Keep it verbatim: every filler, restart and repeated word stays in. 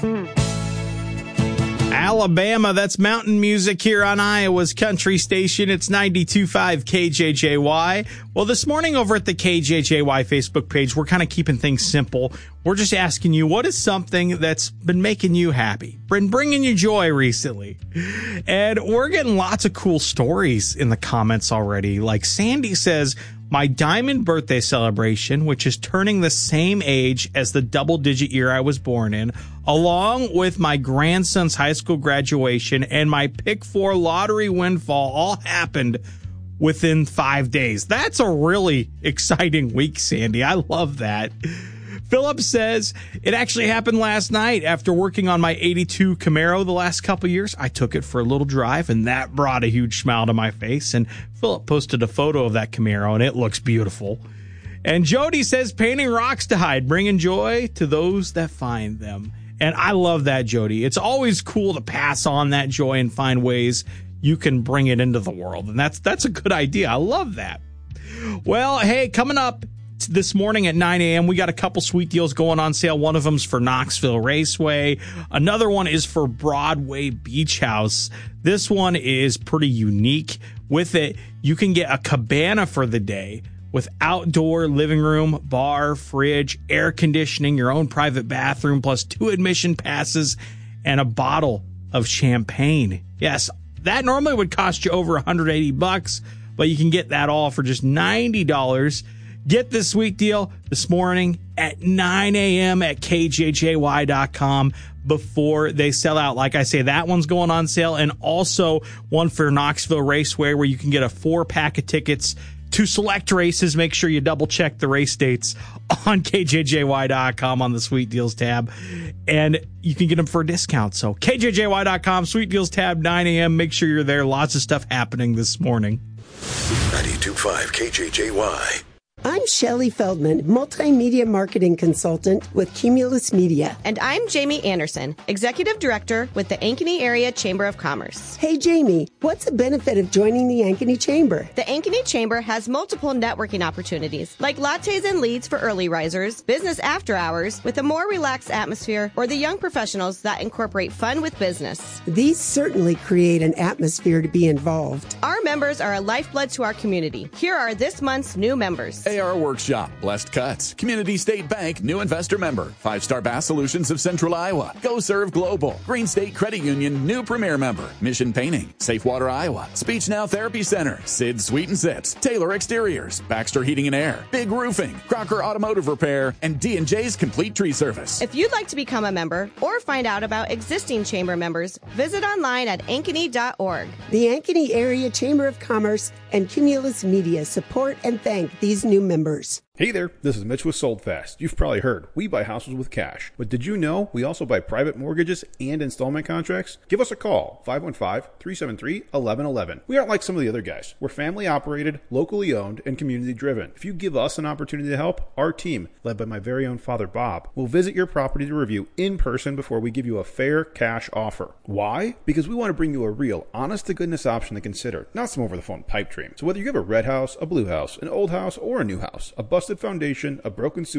Alabama, that's mountain music here on Iowa's country station. It's ninety-two point five K J J Y. Well, this morning over at the K J J Y Facebook page, we're kind of keeping things simple. We're just asking you, what is something that's been making you happy, been bringing you joy recently? And we're getting lots of cool stories in the comments already. Like Sandy says, my diamond birthday celebration, which is turning the same age as the double-digit year I was born in, along with my grandson's high school graduation and my Pick Four lottery windfall, all happened within five days. That's a really exciting week, Sandy. I love that. Philip says, it actually happened last night after working on my eighty-two Camaro the last couple years. I took it for a little drive, and that brought a huge smile to my face. And Philip posted a photo of that Camaro, and it looks beautiful. And Jody says, painting rocks to hide, bringing joy to those that find them. And I love that, Jody. It's always cool to pass on that joy and find ways you can bring it into the world. And that's that's a good idea. I love that. Well, hey, coming up this morning at nine a.m., we got a couple sweet deals going on sale. One of them's for Knoxville Raceway. Another one is for Broadway Beach House. This one is pretty unique. With it, you can get a cabana for the day with outdoor living room, bar, fridge, air conditioning, your own private bathroom, plus two admission passes and a bottle of champagne. Yes, that normally would cost you over one hundred eighty bucks, but you can get that all for just ninety dollars. Get this sweet deal this morning at nine a.m. at K J J Y dot com before they sell out. Like I say, that one's going on sale, and also one for Knoxville Raceway where you can get a four-pack of tickets to select races. Make sure you double-check the race dates on K J J Y dot com on the Sweet Deals tab, and you can get them for a discount. So K J J Y dot com, Sweet Deals tab, nine a.m. Make sure you're there. Lots of stuff happening this morning. ninety-two point five K J J Y. I'm Shelley Feldman, multimedia marketing consultant with Cumulus Media. And I'm Jamie Anderson, executive director with the Ankeny Area Chamber of Commerce. Hey, Jamie, what's the benefit of joining the Ankeny Chamber? The Ankeny Chamber has multiple networking opportunities, like lattes and leads for early risers, business after hours with a more relaxed atmosphere, or the young professionals that incorporate fun with business. These certainly create an atmosphere to be involved. Our members are a lifeblood to our community. Here are this month's new members. A R Workshop, Blessed Cuts, Community State Bank, new investor member, Five Star Bass Solutions of Central Iowa, Go Serve Global, Green State Credit Union, new premier member, Mission Painting, Safe Water Iowa, Speech Now Therapy Center, Sid Sweet and Sips, Taylor Exteriors, Baxter Heating and Air, Big Roofing, Crocker Automotive Repair, and D and J's Complete Tree Service. If you'd like to become a member or find out about existing chamber members, visit online at ankeny dot org. The Ankeny Area Chamber of Commerce and Cumulus Media support and thank these new members. Hey there, this is Mitch with SoldFast. You've probably heard, we buy houses with cash. But did you know we also buy private mortgages and installment contracts? Give us a call, five one five, three seven three, one one one one. We aren't like some of the other guys. We're family operated, locally owned, and community driven. If you give us an opportunity to help, our team, led by my very own father Bob, will visit your property to review in person before we give you a fair cash offer. Why? Because we want to bring you a real, honest-to-goodness option to consider, not some over-the-phone pipe dream. So whether you have a red house, a blue house, an old house, or a new house, a busted foundation, a broken sewer,